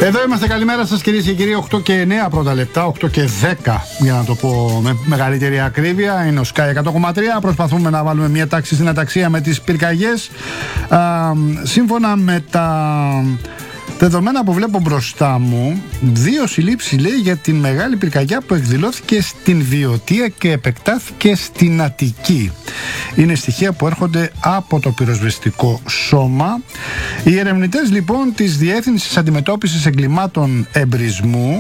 Εδώ είμαστε, καλημέρα σας κυρίες και κύριοι. 8 και 9 πρώτα λεπτά, 8 και 10 για να το πω με μεγαλύτερη ακρίβεια. Είναι ο Sky 100,3. Προσπαθούμε να βάλουμε μια τάξη στην αταξία με τις πυρκαγιές. Σύμφωνα με τα δεδομένα που βλέπω μπροστά μου, 2 συλλήψεις λέει για την μεγάλη πυρκαγιά που εκδηλώθηκε στην Βιωτία και επεκτάθηκε στην Αττική. Είναι στοιχεία που έρχονται από το πυροσβεστικό σώμα. Οι ερευνητές λοιπόν της Διεύθυνσης Αντιμετώπισης Εγκλημάτων Εμπρισμού,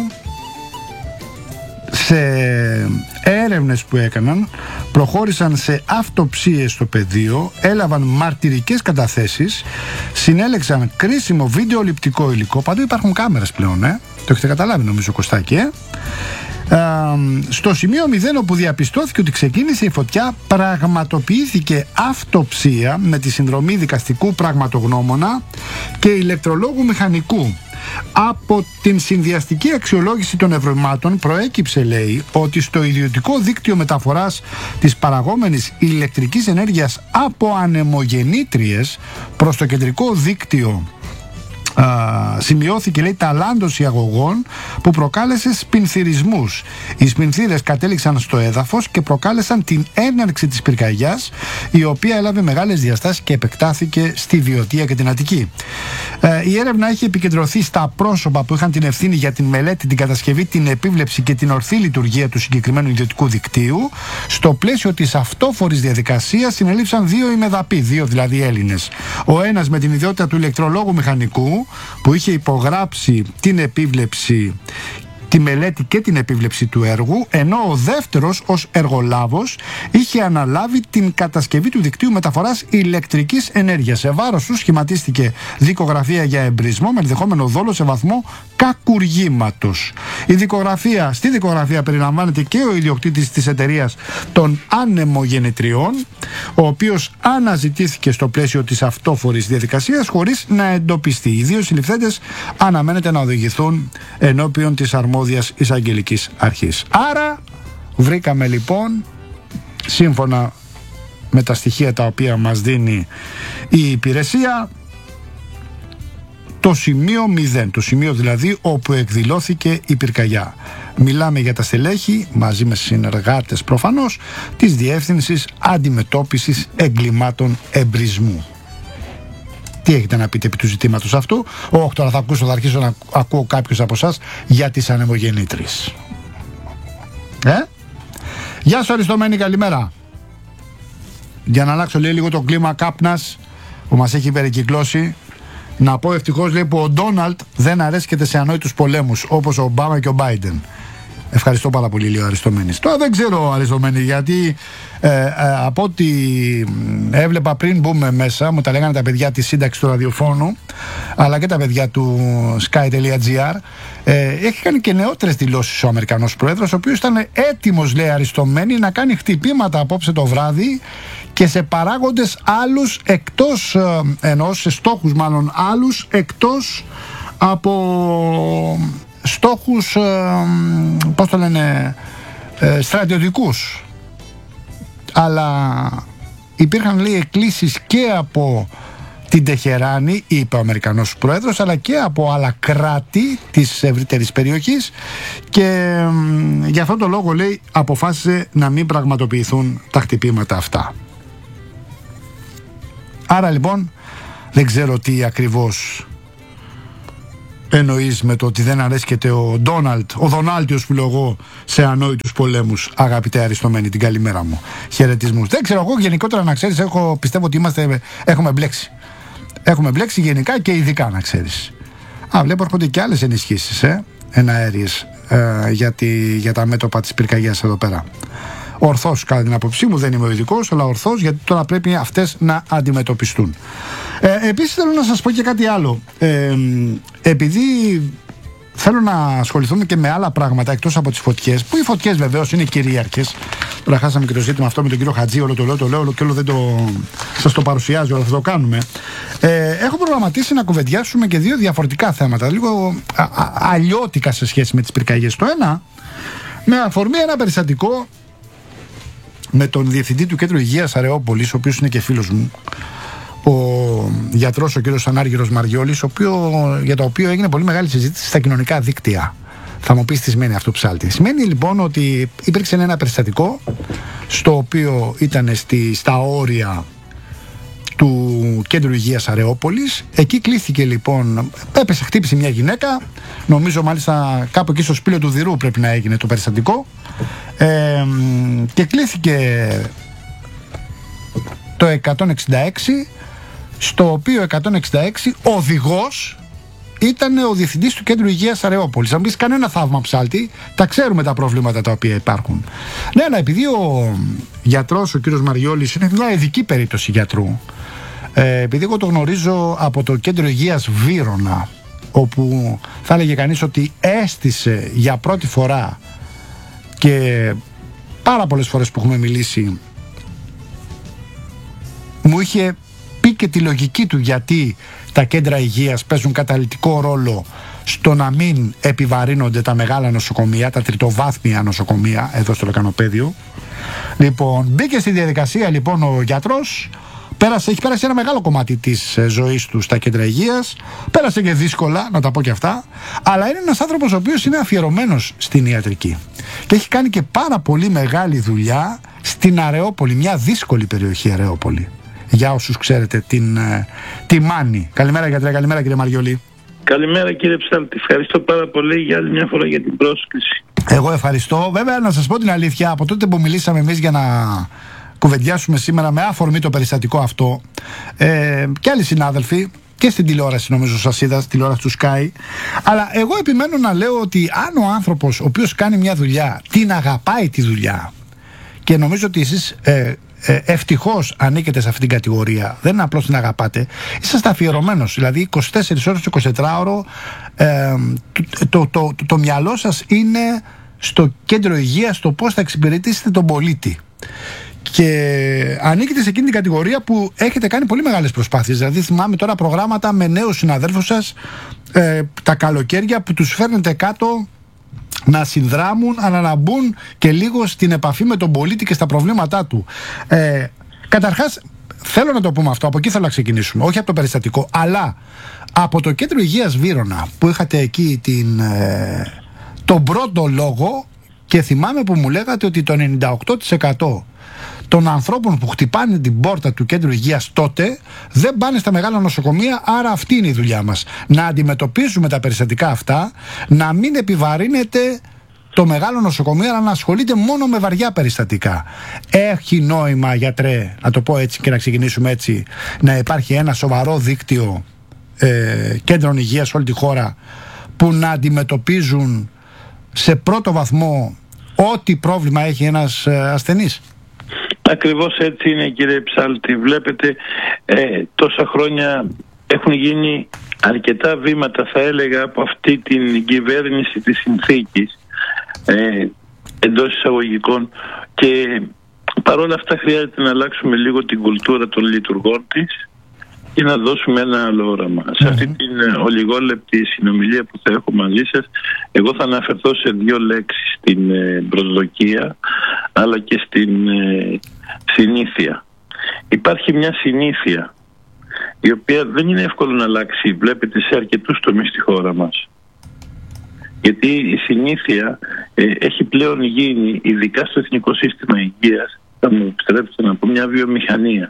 σε έρευνες που έκαναν, προχώρησαν σε αυτοψίες στο πεδίο, έλαβαν μαρτυρικές καταθέσεις, συνέλεξαν κρίσιμο βιντεοληπτικό υλικό. Παντού υπάρχουν κάμερες πλέον, το έχετε καταλάβει νομίζω, Κωστάκη, στο σημείο 0 όπου διαπιστώθηκε ότι ξεκίνησε η φωτιά, πραγματοποιήθηκε αυτοψία με τη συνδρομή δικαστικού πραγματογνώμονα και ηλεκτρολόγου μηχανικού. Από την συνδυαστική αξιολόγηση των ευρημάτων προέκυψε, λέει, ότι στο ιδιωτικό δίκτυο μεταφοράς της παραγόμενης ηλεκτρικής ενέργειας από ανεμογεννήτριες προς το κεντρικό δίκτυο σημειώθηκε, λέει, ταλάντωση αγωγών που προκάλεσε σπινθυρισμούς. Οι σπινθύρες κατέληξαν στο έδαφος και προκάλεσαν την έναρξη της πυρκαγιάς, η οποία έλαβε μεγάλες διαστάσεις και επεκτάθηκε στη Βιωτία και την Αττική. Η έρευνα έχει επικεντρωθεί στα πρόσωπα που είχαν την ευθύνη για την μελέτη, την κατασκευή, την επίβλεψη και την ορθή λειτουργία του συγκεκριμένου ιδιωτικού δικτύου. Στο πλαίσιο της αυτόφορης διαδικασίας συνελήφθησαν 2 ημεδαποί, 2 δηλαδή Έλληνες. Ο ένας με την ιδιότητα του ηλεκτρολόγου μηχανικού, που είχε υπογράψει την επίβλεψη, τη μελέτη και την επίβλεψη του έργου, ενώ ο δεύτερος ως εργολάβος είχε αναλάβει την κατασκευή του δικτύου μεταφοράς ηλεκτρικής ενέργειας. Σε βάρος του σχηματίστηκε δικογραφία για εμπρισμό με ενδεχόμενο δόλο σε βαθμό κακουργήματος. Στη δικογραφία περιλαμβάνεται και ο ιδιοκτήτης της εταιρείας των ανεμογεννητριών, ο οποίος αναζητήθηκε στο πλαίσιο της αυτόφορης διαδικασίας χωρίς να εντοπιστεί. Οι 2 συλληφθέντες αναμένεται να οδηγηθούν ενώπιον της αρμόδιας εισαγγελικής αρχής. Άρα βρήκαμε λοιπόν, σύμφωνα με τα στοιχεία τα οποία μας δίνει η υπηρεσία, το σημείο 0, το σημείο δηλαδή όπου εκδηλώθηκε η πυρκαγιά. Μιλάμε για τα στελέχη, μαζί με συνεργάτες προφανώς, της Διεύθυνσης Αντιμετώπισης Εγκλημάτων Εμπρισμού. Τι έχετε να πείτε επί του ζητήματος αυτού? Όχι, τώρα θα αρχίσω να ακούω κάποιους από εσάς για τις ανεμογεννήτριες. Γεια σου Αριστομένη, καλημέρα. Για να αλλάξω λίγο το κλίμα κάπνας που μας έχει περικυκλώσει, να πω ευτυχώς, λέει, που ο Ντόναλτ δεν αρέσκεται σε ανόητους πολέμους όπως ο Ομπάμα και ο Μπάιντεν. Ευχαριστώ πάρα πολύ, λέει ο Αριστομένης. Τώρα δεν ξέρω, Αριστομένη, γιατί από ό,τι έβλεπα πριν μπούμε μέσα, μου τα λέγανε τα παιδιά της σύνταξης του ραδιοφώνου, αλλά και τα παιδιά του sky.gr, έχει κάνει και νεότερες δηλώσεις ο Αμερικανός Πρόεδρος, ο οποίος ήταν έτοιμος, λέει, Αριστομένη, να κάνει χτυπήματα απόψε το βράδυ και σε παράγοντες άλλους εκτός, σε στόχους μάλλον άλλους εκτός από στόχους, πώς το λένε, στρατιωτικούς. Αλλά υπήρχαν, λέει, εκκλήσεις και από την Τεχεράνη, είπε ο Αμερικανός Πρόεδρος, αλλά και από άλλα κράτη της ευρύτερης περιοχής, και για αυτόν τον λόγο, λέει, αποφάσισε να μην πραγματοποιηθούν τα χτυπήματα αυτά. Άρα λοιπόν δεν ξέρω τι ακριβώς εννοείς με το ότι δεν αρέσκεται ο Ντόναλτ, ο Δονάλτιος που λέω εγώ, σε ανόητους πολέμους, αγαπητέ Αριστομένη, την καλημέρα μου. Χαιρετισμούς. Δεν ξέρω, εγώ γενικότερα, να ξέρεις, πιστεύω ότι έχουμε μπλέξει. Έχουμε μπλέξει γενικά και ειδικά, να ξέρεις. Βλέπω έρχονται και άλλες ενισχύσεις, εναέριες, για τα μέτωπα της πυρκαγιάς εδώ πέρα. Ορθώς, κατά την άποψή μου, δεν είμαι ο ειδικός, αλλά ορθώς, γιατί τώρα πρέπει αυτές να αντιμετωπιστούν. Επίσης θέλω να σας πω και κάτι άλλο. Επειδή θέλω να ασχοληθούμε και με άλλα πράγματα εκτός από τις φωτιές, που οι φωτιές βεβαίως είναι κυρίαρχες. Τώρα χάσαμε και το ζήτημα αυτό με τον κύριο Χατζή, όλο το λέω και όλο δεν σας το παρουσιάζω, αλλά θα το κάνουμε. Έχω προγραμματίσει να κουβεντιάσουμε και 2 διαφορετικά θέματα, λίγο αλλιώτικα σε σχέση με τις πυρκαγιές. Το ένα, με αφορμή ένα περιστατικό με τον διευθυντή του Κέντρου Υγείας Αρεόπολης, ο οποίος είναι και φίλος μου, ο γιατρός ο κύριος Ανάργυρος Μαριόλης, για το οποίο έγινε πολύ μεγάλη συζήτηση στα κοινωνικά δίκτυα. Θα μου πεις τι σημαίνει αυτό, ψάλτη. Σημαίνει λοιπόν ότι υπήρξε ένα περιστατικό στο οποίο ήταν στα όρια του Κέντρου Υγείας Αρεόπολης. Εκεί κλήθηκε λοιπόν, χτύπησε μια γυναίκα, νομίζω μάλιστα κάπου εκεί στο Σπήλαιο του Δηρού πρέπει να έγινε το περιστατικό, και κλήθηκε το 166, στο οποίο 166 οδηγός ήταν ο διευθυντής του Κέντρου Υγείας Αρεόπολης. Αν πεις κανένα θαύμα, ψάλτη, τα ξέρουμε τα προβλήματα τα οποία υπάρχουν. Ναι, αλλά επειδή ο γιατρός, ο κύριος Μαριόλης, είναι μια ειδική περίπτωση γιατρού, επειδή εγώ το γνωρίζω από το Κέντρο Υγείας Βύρωνα, όπου θα έλεγε κανείς ότι έστησε για πρώτη φορά, και πάρα πολλές φορές που έχουμε μιλήσει μου είχε πει και τη λογική του γιατί τα κέντρα υγείας παίζουν καταλυτικό ρόλο στο να μην επιβαρύνονται τα μεγάλα νοσοκομεία, τα τριτοβάθμια νοσοκομεία εδώ στο Λεκανοπαίδιο. Λοιπόν, μπήκε στη διαδικασία λοιπόν ο γιατρός, έχει πέρασει ένα μεγάλο κομμάτι της ζωής του στα κέντρα υγείας, πέρασε και δύσκολα, να τα πω και αυτά, αλλά είναι ένας άνθρωπος ο οποίος είναι αφιερωμένος στην ιατρική και έχει κάνει και πάρα πολύ μεγάλη δουλειά στην Αρεόπολη, μια δύσκολη περιοχή Αρεόπολη. Για όσους ξέρετε τη Μάνη. Καλημέρα γιατρέ, καλημέρα κύριε Μαριόλη. Καλημέρα κύριε Ψάλτη, ευχαριστώ πάρα πολύ για άλλη μια φορά για την πρόσκληση. Εγώ ευχαριστώ. Βέβαια να σας πω την αλήθεια, από τότε που μιλήσαμε εμείς για να κουβεντιάσουμε σήμερα με αφορμή το περιστατικό αυτό, και άλλοι συνάδελφοι και στην τηλεόραση, νομίζω σας είδα, στην τηλεόραση του Sky, αλλά εγώ επιμένω να λέω ότι αν ο άνθρωπος ο οποίος κάνει μια δουλειά την αγαπάει τη δουλειά, και νομίζω ότι εσείς ευτυχώς ανήκετε σε αυτήν την κατηγορία, δεν είναι απλώς την αγαπάτε, είσαστε αφιερωμένος, δηλαδή 24 ώρες το 24ωρο το μυαλό σας είναι στο κέντρο υγείας, στο πώς θα εξυπηρετήσετε τον πολίτη, και ανήκετε σε εκείνη την κατηγορία που έχετε κάνει πολύ μεγάλες προσπάθειες. Δηλαδή θυμάμαι τώρα προγράμματα με νέους συναδέλφους σας τα καλοκαίρια που τους φέρνετε κάτω να συνδράμουν, αλλά να μπουν και λίγο στην επαφή με τον πολίτη και στα προβλήματά του. Καταρχάς, θέλω να το πούμε αυτό, από εκεί θέλω να ξεκινήσουμε, όχι από το περιστατικό, αλλά από το Κέντρο Υγείας Βύρωνα, που είχατε εκεί τον πρώτο λόγο, και θυμάμαι που μου λέγατε ότι το 98% των ανθρώπων που χτυπάνε την πόρτα του Κέντρου Υγείας τότε δεν πάνε στα μεγάλα νοσοκομεία, άρα αυτή είναι η δουλειά μας. Να αντιμετωπίζουμε τα περιστατικά αυτά, να μην επιβαρύνεται το μεγάλο νοσοκομείο, αλλά να ασχολείται μόνο με βαριά περιστατικά. Έχει νόημα, γιατρέ, να το πω έτσι και να ξεκινήσουμε έτσι, να υπάρχει ένα σοβαρό δίκτυο κέντρων υγείας σε όλη τη χώρα που να αντιμετωπίζουν σε πρώτο βαθμό ό,τι πρόβλημα έχει ένας ασθενής? Ακριβώς έτσι είναι κύριε Ψάλτη. Βλέπετε τόσα χρόνια έχουν γίνει αρκετά βήματα, θα έλεγα, από αυτή την κυβέρνηση της συνθήκης, εντός εισαγωγικών, και παρόλα αυτά χρειάζεται να αλλάξουμε λίγο την κουλτούρα των λειτουργών της και να δώσουμε ένα άλλο όραμα. Σε αυτή την ολιγόλεπτη συνομιλία που θα έχω μαζί σας, εγώ θα αναφερθώ σε δύο λέξεις, στην προσδοκία αλλά και στην συνήθεια. Υπάρχει μια συνήθεια η οποία δεν είναι εύκολο να αλλάξει, βλέπετε, σε αρκετούς τομείς στη χώρα μας. Γιατί η συνήθεια έχει πλέον γίνει, ειδικά στο Εθνικό Σύστημα Υγείας, θα μου επιτρέψετε να πω, μια βιομηχανία.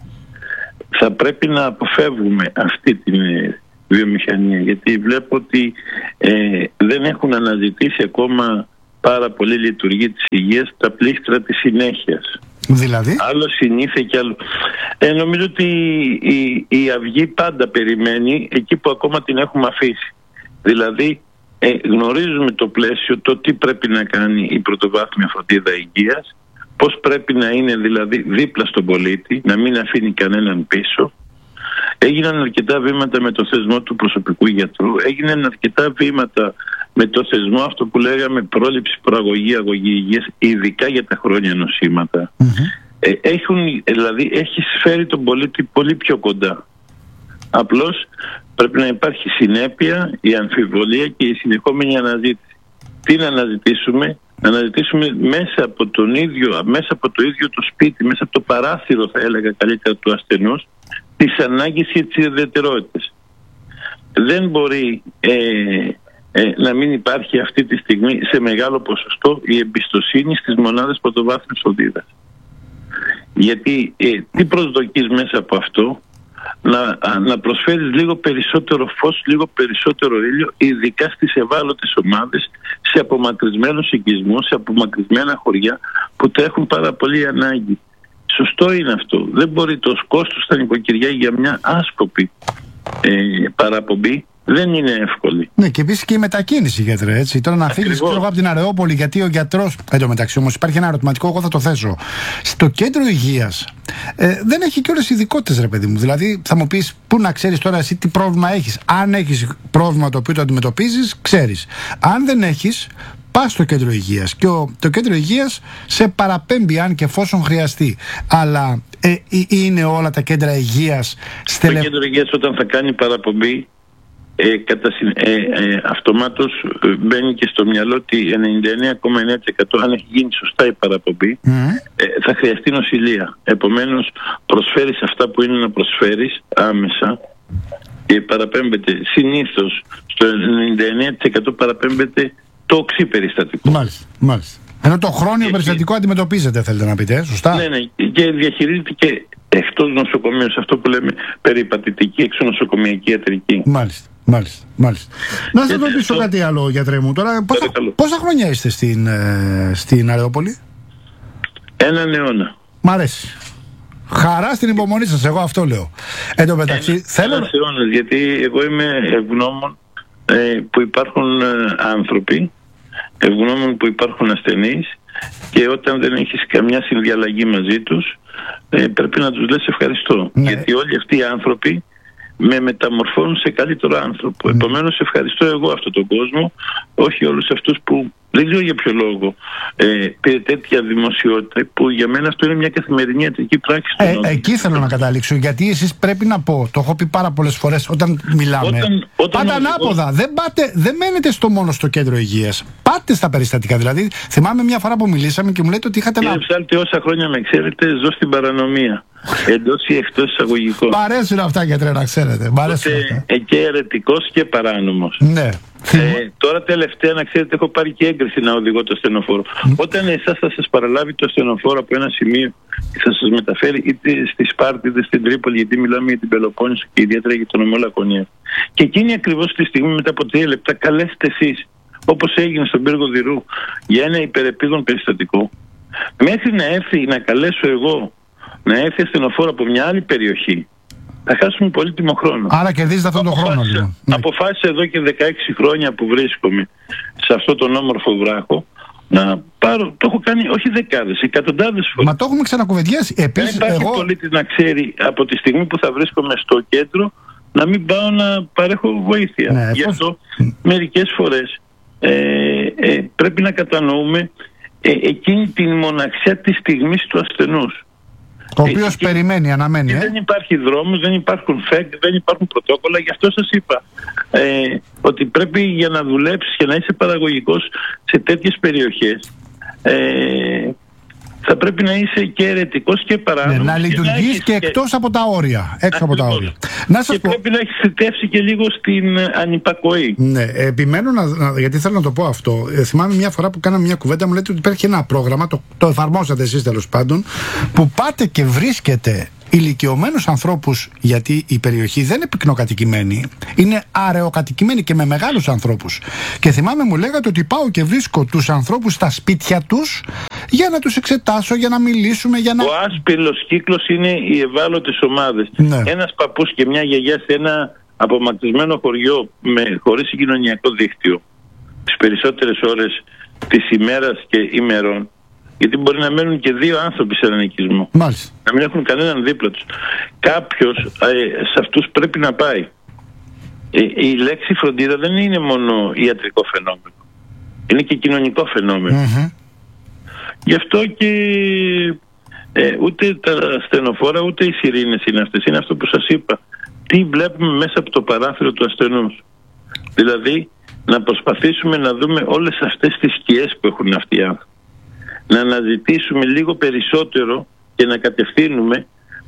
Θα πρέπει να αποφεύγουμε αυτή την βιομηχανία, γιατί βλέπω ότι δεν έχουν αναζητήσει ακόμα πάρα πολύ λειτουργία της υγείας τα πλήστρα της συνέχειας. Δηλαδή? Άλλο συνήθεια και άλλο. Νομίζω ότι η αυγή πάντα περιμένει εκεί που ακόμα την έχουμε αφήσει. Δηλαδή γνωρίζουμε το πλαίσιο, το τι πρέπει να κάνει η πρωτοβάθμια φροντίδα υγείας, πώς πρέπει να είναι δηλαδή δίπλα στον πολίτη, να μην αφήνει κανέναν πίσω. Έγιναν αρκετά βήματα με το θεσμό του προσωπικού γιατρού, έγιναν αρκετά βήματα με το θεσμό αυτό που λέγαμε πρόληψη, προαγωγή, αγωγή υγείας, ειδικά για τα χρόνια νοσήματα. Δηλαδή έχει φέρει τον πολίτη πολύ πιο κοντά. Απλώς πρέπει να υπάρχει συνέπεια, η αμφιβολία και η συνεχόμενη αναζήτηση. Τι να αναζητήσουμε? Να αναζητήσουμε μέσα από το ίδιο το σπίτι, μέσα από το παράθυρο, θα έλεγα καλύτερα, του ασθενούς, τις ανάγκες και τις ιδιαιτερότητες. Δεν μπορεί να μην υπάρχει αυτή τη στιγμή σε μεγάλο ποσοστό η εμπιστοσύνη στις μονάδες πρωτοβάθμιας φροντίδας. Γιατί τι προσδοκείς μέσα από αυτό? Να προσφέρεις λίγο περισσότερο φως, λίγο περισσότερο ήλιο, ειδικά στις ευάλωτες ομάδες, σε απομακρυσμένους οικισμούς, σε απομακρυσμένα χωριά που το έχουν πάρα πολύ ανάγκη. Σωστό είναι αυτό. Δεν μπορεί το κόστος στα νοικοκυριά για μια άσκοπη παραπομπή δεν είναι εύκολη. Ναι, και επίσης και η μετακίνηση, γιατρέ. Έτσι. Τώρα να φύγεις από την Αρεόπολη, γιατί ο γιατρός. Εν τω μεταξύ, όμως, υπάρχει ένα ερωτηματικό, εγώ θα το θέσω. Στο κέντρο υγείας δεν έχει και όλες οι ειδικότητες, ρε παιδί μου. Δηλαδή, θα μου πεις, πού να ξέρεις τώρα εσύ τι πρόβλημα έχεις. Αν έχεις πρόβλημα το οποίο το αντιμετωπίζεις, ξέρεις. Αν δεν έχεις, πας στο κέντρο υγείας. Και το κέντρο υγείας σε παραπέμπει, αν και εφόσον χρειαστεί. Αλλά είναι όλα τα κέντρα υγείας Το κέντρο υγείας, όταν θα κάνει παραπομπή, αυτομάτως μπαίνει και στο μυαλό ότι 99,9% αν έχει γίνει σωστά η παραπομπή θα χρειαστεί νοσηλεία. Επομένως προσφέρεις αυτά που είναι να προσφέρεις άμεσα και παραπέμπεται συνήθως στο 99% παραπέμπεται το οξύ περιστατικό. Μάλιστα. Ενώ το χρόνιο περιστατικό αντιμετωπίζεται, θέλετε να πείτε, σωστά? Ναι, και διαχειρίζεται και εκτός νοσοκομείου, σε αυτό που λέμε περιπατητική εξωνοσοκομιακή ιατρική. Μάλιστα. Να σας ρωτήσω κάτι άλλο, γιατρέ μου. Τώρα, πόσα χρόνια είστε στην Αρεόπολη? Έναν αιώνα. Μ' αρέσει. Χαρά στην υπομονή σας, εγώ αυτό λέω. Εν τω μεταξύ, ένας αιώνας, γιατί εγώ είμαι ευγνώμων που υπάρχουν άνθρωποι, ευγνώμων που υπάρχουν ασθενείς, και όταν δεν έχεις καμιά συνδιαλλαγή μαζί τους πρέπει να τους λες ευχαριστώ. Ναι. Γιατί όλοι αυτοί οι άνθρωποι με μεταμορφώνουν σε καλύτερο άνθρωπο. Επομένως ευχαριστώ εγώ αυτόν τον κόσμο, όχι όλους αυτούς που δεν ξέρω για ποιο λόγο πήρε τέτοια δημοσιότητα, που για μένα αυτό είναι μια καθημερινή ιατρική πράξη. Εκεί θέλω να καταλήξω, γιατί εσείς πρέπει να πω, το έχω πει πάρα πολλές φορές όταν μιλάμε, πάτε ανάποδα, δεν μένετε μόνο στο κέντρο υγείας, πάτε στα περιστατικά. Δηλαδή θυμάμαι μια φορά που μιλήσαμε και μου λέτε ότι είχατε Κύριε Ψάλτη, όσα χρόνια με ξέρετε, ζω στην παρανομία. Εντός ή εκτός εισαγωγικών. Μ' αρέσουν αυτά, γιατρέ, να ξέρετε. Και αιρετικός και παράνομος. Ναι. Τώρα τελευταία, να ξέρετε, έχω πάρει και έγκριση να οδηγώ το ασθενοφόρο. Όταν εσάς θα σας παραλάβει το ασθενοφόρο από ένα σημείο και θα σας μεταφέρει είτε στη Σπάρτη είτε στην Τρίπολη, γιατί μιλάμε για την Πελοπόννησο και ιδιαίτερα για τον νομό Λακωνία. Και εκείνη ακριβώς τη στιγμή, μετά από 3 λεπτά, καλέστε εσείς, όπως έγινε στον πύργο Δηρού, για ένα υπερεπίγον περιστατικό. Μέχρι να έρθει να καλέσω εγώ, να έρθει ασθενοφόρο από μια άλλη περιοχή, θα χάσουμε πολύτιμο χρόνο. Άρα κερδίζετε αυτόν τον χρόνο, λοιπόν. Αποφάσισα εδώ και 16 χρόνια που βρίσκομαι σε αυτόν τον όμορφο βράχο να πάρω. Το έχω κάνει όχι δεκάδες, εκατοντάδες φορές. Μα το έχουμε ξανακουβεντιάσει. Επίσης, δεν υπάρχει πολίτης να ξέρει από τη στιγμή που θα βρίσκομαι στο κέντρο να μην πάω να παρέχω βοήθεια. Ναι, γι' αυτό μερικές φορές πρέπει να κατανοούμε εκείνη την μοναξιά της στιγμής του ασθενούς. Ο οποίος περιμένει, αναμένει. Δεν υπάρχει δρόμος, δεν υπάρχουν ΦΕΚ, δεν υπάρχουν πρωτόκολλα. Γι' αυτό σας είπα ότι πρέπει, για να δουλέψεις και να είσαι παραγωγικός σε τέτοιες περιοχές, θα πρέπει να είσαι και αιρετικός και παράνομος. Ναι, να λειτουργείς και εκτός από τα όρια. Έξω από τα όρια. Να σας πω, πρέπει να έχεις θητεύσει και λίγο στην ανυπακοή. Ναι, επιμένω γιατί θέλω να το πω αυτό. Θυμάμαι μια φορά που κάναμε μια κουβέντα, μου λέτε ότι υπάρχει ένα πρόγραμμα, το εφαρμόσατε εσείς τέλος πάντων, που πάτε και βρίσκετε ηλικιωμένους ανθρώπους, γιατί η περιοχή δεν είναι πυκνοκατοικημένη, είναι αραιοκατοικημένη και με μεγάλους ανθρώπους. Και θυμάμαι μου λέγατε ότι πάω και βρίσκω τους ανθρώπους στα σπίτια τους για να τους εξετάσω, για να μιλήσουμε, για να... Ο άσπυλος κύκλος είναι οι ευάλωτες ομάδες. Ναι. Ένας παππούς και μια γιαγιά σε ένα απομακρυσμένο χωριό χωρίς συγκοινωνιακό δίκτυο τις περισσότερες ώρες της ημέρας και ημερών, γιατί μπορεί να μένουν και 2 άνθρωποι σε έναν οικισμό. Μάλιστα. Να μην έχουν κανέναν δίπλα τους. Κάποιος σε αυτούς πρέπει να πάει. Η λέξη φροντίδα δεν είναι μόνο ιατρικό φαινόμενο. Είναι και κοινωνικό φαινόμενο. Γι' αυτό και ούτε τα ασθενοφόρα ούτε οι σιρήνες είναι αυτές. Είναι αυτό που σας είπα. Τι βλέπουμε μέσα από το παράθυρο του ασθενούς. Δηλαδή να προσπαθήσουμε να δούμε όλες αυτές τις σκιές που έχουν αυτοί οι άνθρωποι. Να αναζητήσουμε λίγο περισσότερο και να κατευθύνουμε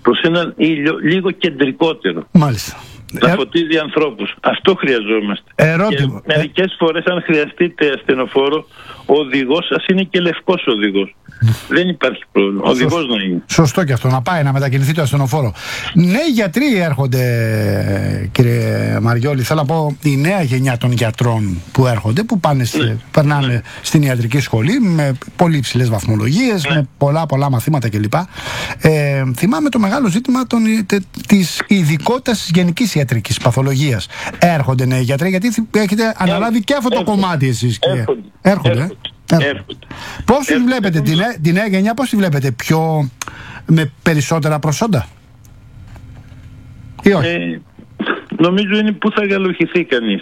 προς έναν ήλιο λίγο κεντρικότερο. Μάλιστα. Να φωτίζει ανθρώπους. Αυτό χρειαζόμαστε. Ερώτημα. Και μερικές φορές, αν χρειαστείτε ασθενοφόρο, ο οδηγός σας είναι και λευκός οδηγός. Δεν υπάρχει πρόβλημα. Ο οδηγός να είναι. Σωστό και αυτό. Να πάει να μετακινηθεί το ασθενοφόρο. Νέοι γιατροί έρχονται, κύριε Μαριόλη. Θέλω να πω, η νέα γενιά των γιατρών που έρχονται, που πάνε περνάνε στην ιατρική σχολή με πολύ υψηλές βαθμολογίες, με πολλά μαθήματα κλπ. Θυμάμαι το μεγάλο ζήτημα της ειδικότητας της γενικής ιατρικής παθολογίας. Έρχονται νέοι γιατροί, γιατί έχετε αναλάβει και αυτό το κομμάτι εσείς. Έρχονται. Πώς τη βλέπετε τη νέα γενιά, πώς τη βλέπετε, με περισσότερα προσόντα ή όχι? Νομίζω είναι που θα γαλουχηθεί κανείς.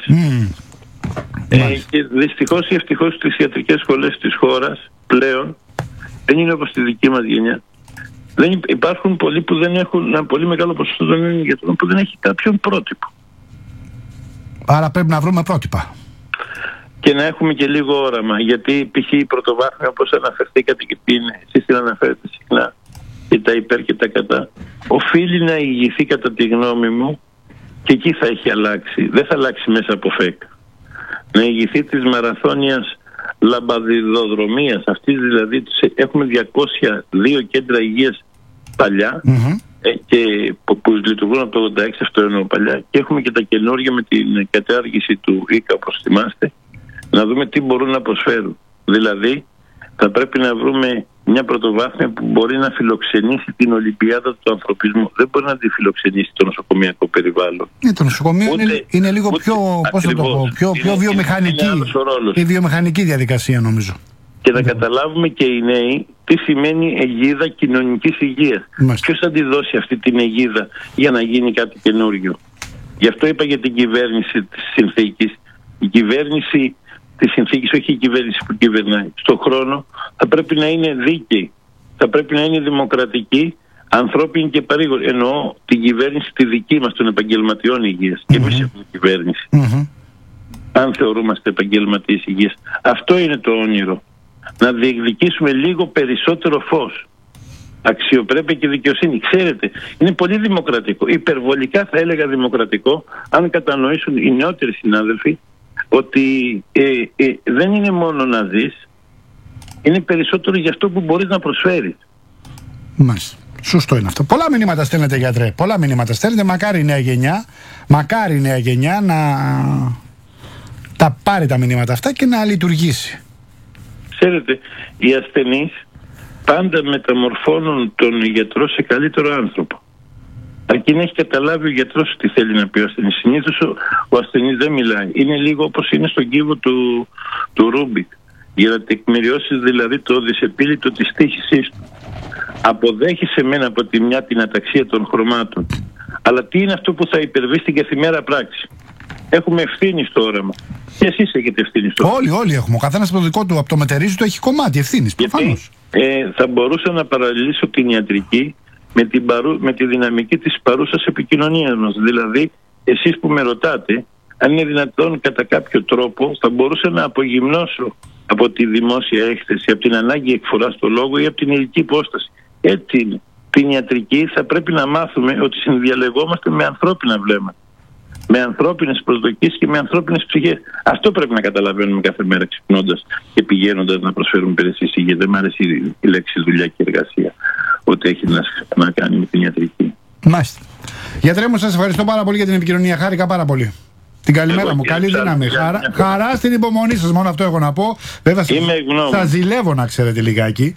Και δυστυχώς ή ευτυχώς στις ιατρικές σχολές της χώρας πλέον δεν είναι όπως τη δική μας γενιά. Υπάρχουν πολλοί που δεν έχουν, ένα πολύ μεγάλο ποσοστό των γιατρών που δεν έχει κάποιον πρότυπο. Άρα πρέπει να βρούμε πρότυπα. Και να έχουμε και λίγο όραμα. Γιατί π.χ. η πρωτοβάθμια, όπως αναφερθήκατε και εσείς την αναφέρετε συχνά, και τα υπέρ και τα κατά, οφείλει να ηγηθεί, κατά τη γνώμη μου, και εκεί θα έχει αλλάξει. Δεν θα αλλάξει μέσα από ΦΕΚ. Να ηγηθεί της μαραθώνιας λαμπαδιδοδρομίας. Αυτής δηλαδή, έχουμε 202 κέντρα υγείας παλιά, και που λειτουργούν από το 86, αυτό εννοώ παλιά, και έχουμε και τα καινούργια με την κατάργηση του ΙΚΑ, όπως θυμάστε, να δούμε τι μπορούν να προσφέρουν. Δηλαδή, θα πρέπει να βρούμε μια πρωτοβάθμια που μπορεί να φιλοξενήσει την Ολυμπιάδα του ανθρωπισμού. Δεν μπορεί να τη φιλοξενήσει το νοσοκομιακό περιβάλλον. Το νοσοκομείο είναι λίγο πιο βιομηχανική. Η βιομηχανική διαδικασία, νομίζω. Και να καταλάβουμε και οι νέοι τι σημαίνει αιγίδα κοινωνικής υγείας. Ποιος θα τη δώσει αυτή την αιγίδα για να γίνει κάτι καινούριο? Γι' αυτό είπα για την κυβέρνηση της συνθήκης. Η κυβέρνηση της συνθήκης, όχι η κυβέρνηση που κυβερνάει, στον χρόνο θα πρέπει να είναι δίκαιη, θα πρέπει να είναι δημοκρατική, ανθρώπινη και παρήγορη. Εννοώ την κυβέρνηση τη δική μας των επαγγελματιών υγείας. Και εμείς έχουμε κυβέρνηση. Αν θεωρούμαστε επαγγελματίες υγείας. Αυτό είναι το όνειρο. Να διεκδικήσουμε λίγο περισσότερο φως, αξιοπρέπεια και δικαιοσύνη. Ξέρετε, είναι πολύ δημοκρατικό, υπερβολικά θα έλεγα δημοκρατικό, αν κατανοήσουν οι νεότεροι συνάδελφοι ότι δεν είναι μόνο να ζεις, είναι περισσότερο για αυτό που μπορείς να προσφέρεις. Μάλιστα. Σωστό είναι αυτό. Πολλά μηνύματα στέλνετε, γιατρέ. Πολλά μηνύματα στέλνετε. Μακάρι η νέα γενιά να τα πάρει τα μηνύματα αυτά και να λειτουργήσει. Ξέρετε, οι ασθενείς πάντα μεταμορφώνουν τον γιατρό σε καλύτερο άνθρωπο. Αρκεί να έχει καταλάβει ο γιατρός τι θέλει να πει ο ασθενής. Συνήθως ο ασθενής δεν μιλάει. Είναι λίγο όπως είναι στον κύβο του Ρούμπικ. Για να τεκμηριώσεις δηλαδή το δυσεπίλητο της τύχησής του. Αποδέχεσαι μένα από τη μια την αταξία των χρωμάτων. Αλλά τι είναι αυτό που θα υπερβεί στην καθημερινή πράξη? Έχουμε ευθύνη στο όραμα. Και εσείς έχετε ευθύνη στο όραμα. Όλοι έχουμε. Ο καθένας από το δικό του, από το μετερίζει του, έχει κομμάτι ευθύνης. Προφανώς. Θα μπορούσα να παραλληλήσω την ιατρική με τη δυναμική της παρούσας επικοινωνίας μας. Δηλαδή, εσείς που με ρωτάτε, αν είναι δυνατόν κατά κάποιο τρόπο, θα μπορούσα να απογυμνώσω από τη δημόσια έκθεση, από την ανάγκη εκφοράς στο λόγο ή από την ηλική υπόσταση. Έτσι είναι. Την ιατρική θα πρέπει να μάθουμε ότι συνδιαλεγόμαστε με ανθρώπινα βλέμματα, με ανθρώπινες προσδοκίες και με ανθρώπινες ψυχές. Αυτό πρέπει να καταλαβαίνουμε κάθε μέρα ξυπνώντας και πηγαίνοντας να προσφέρουμε υπηρεσίες υγείας. Δεν μ' αρέσει η λέξη δουλειά και εργασία, ότι έχει να κάνει με την ιατρική. Μάλιστα. Γιατρέ μου, σας ευχαριστώ πάρα πολύ για την επικοινωνία. Χάρηκα πάρα πολύ. Την καλημέρα μου. Καλή δύναμη. Χαρά στην υπομονή σας. Μόνο αυτό έχω να πω. Βέβαια, σας ζηλεύω, να ξέρετε λιγάκι.